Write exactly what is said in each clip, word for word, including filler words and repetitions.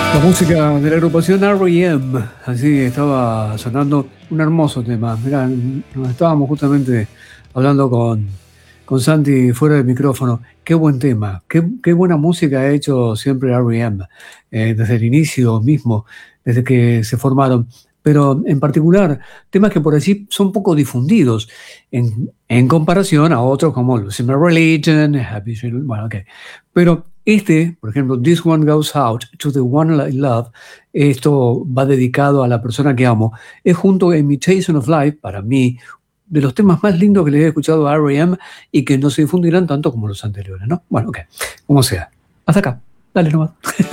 La música de la agrupación R E M, así estaba sonando un hermoso tema. Mirá, nos estábamos justamente hablando con, con Santi fuera del micrófono. Qué buen tema, qué, qué buena música ha hecho siempre R E M, eh, desde el inicio mismo, desde que se formaron. Pero en particular, temas que por allí son poco difundidos en, en comparación a otros como Losing My Religion, Happy Children, bueno, ok. Pero este, por ejemplo, This One Goes Out to the One I Love, esto va dedicado a la persona que amo, es junto a Imitation of Life, para mí, de los temas más lindos que le he escuchado a R E M y que no se difundirán tanto como los anteriores, ¿no? Bueno, ok, como sea. Hasta acá, dale nomás.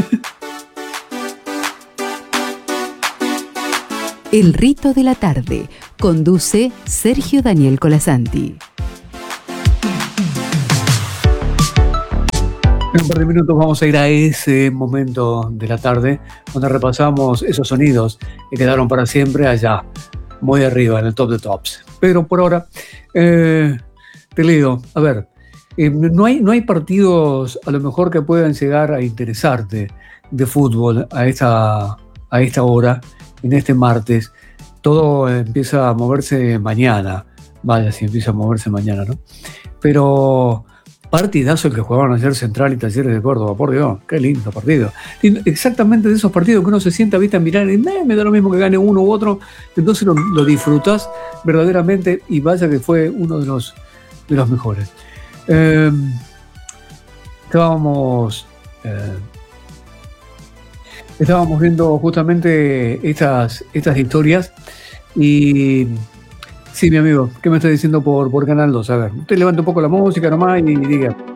El rito de la tarde, conduce Sergio Daniel Colasanti. En un par de minutos vamos a ir a ese momento de la tarde donde repasamos esos sonidos que quedaron para siempre allá, muy arriba, en el top de tops. Pero por ahora, eh, te leo, a ver, eh, no, hay, no hay partidos a lo mejor que puedan llegar a interesarte de fútbol a esta, a esta hora, en este martes. Todo empieza a moverse mañana, vaya si empieza a moverse mañana, ¿no? Pero partidazo el que jugaban ayer Central y Talleres de Córdoba, por Dios, qué lindo partido. Exactamente de esos partidos que uno se sienta, viste, a mirar y me, me da lo mismo que gane uno u otro, entonces lo, lo disfrutás verdaderamente y vaya que fue uno de los, de los mejores. Eh, estábamos, eh, estábamos viendo justamente estas, estas historias y... Sí, mi amigo, ¿qué me está diciendo por, por Canal dos? A ver, usted levanta un poco la música nomás y diga.